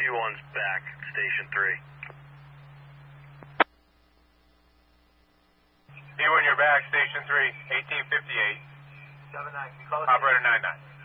P1's back, Station 3. P1, you're back, Station 3, 1858. 79, can you call us? Operator 99.